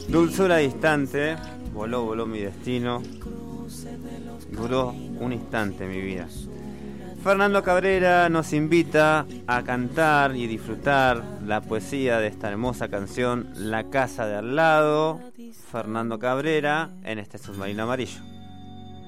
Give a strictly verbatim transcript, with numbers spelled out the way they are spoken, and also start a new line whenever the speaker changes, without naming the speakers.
Dulzura distante, voló, voló mi destino, duró un instante mi vida. Fernando Cabrera nos invita a cantar y disfrutar la poesía de esta hermosa canción La casa de al lado. Fernando Cabrera en este submarino amarillo.